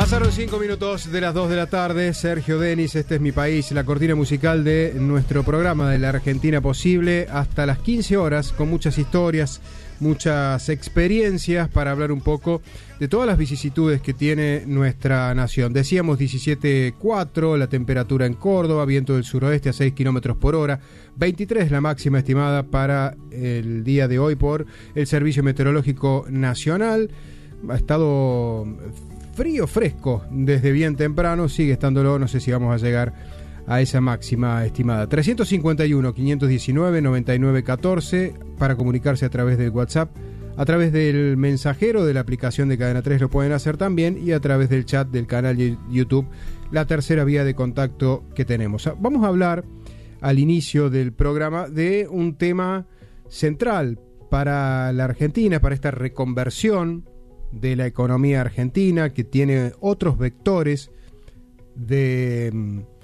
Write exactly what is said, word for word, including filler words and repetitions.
Pasaron cinco minutos de las dos de la tarde. Sergio Denis, este es mi país, la cortina musical de nuestro programa de la Argentina Posible, hasta las quince horas, con muchas historias, muchas experiencias para hablar un poco de todas las vicisitudes que tiene nuestra nación. Decíamos diecisiete coma cuatro la temperatura en Córdoba, viento del suroeste a seis kilómetros por hora, veintitrés la máxima estimada para el día de hoy por el Servicio Meteorológico Nacional. Ha estado frío, fresco desde bien temprano, sigue estándolo, no sé si vamos a llegar a esa máxima estimada. Tres cinco uno, cinco uno nueve, nueve nueve uno cuatro para comunicarse a través del WhatsApp, a través del mensajero de la aplicación de Cadena tres lo pueden hacer también, y a través del chat del canal de YouTube, la tercera vía de contacto que tenemos. Vamos a hablar al inicio del programa de un tema central para la Argentina, para esta reconversión de la economía argentina, que tiene otros vectores de